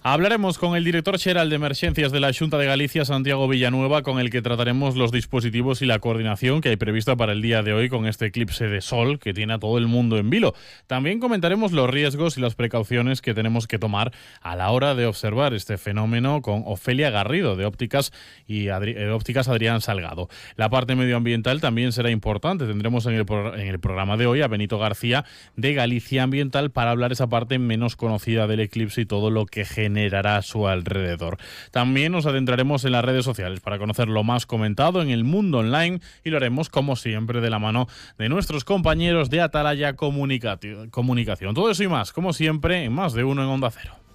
Hablaremos con el director xeral de Emerxencias de la Xunta de Galicia, Santiago Villanueva, con el que trataremos los dispositivos y la coordinación que hay prevista para el día de hoy con este eclipse de sol que tiene a todo el mundo en vilo. También comentaremos los riesgos y las precauciones que tenemos que tomar a la hora de observar este fenómeno con Ofelia Garrido, de Ópticas Adrián Salgado. La parte medioambiental también será importante. Tendremos en el programa de hoy a Benito García, de Galicia Ambiental, para hablar esa parte menos conocida del eclipse y todo lo que generará a su alrededor. También nos adentraremos en las redes sociales para conocer lo más comentado en el mundo online, y lo haremos como siempre de la mano de nuestros compañeros de Atalaya Comunicación. Todo eso y más, como siempre, en Más de Uno en Onda Cero.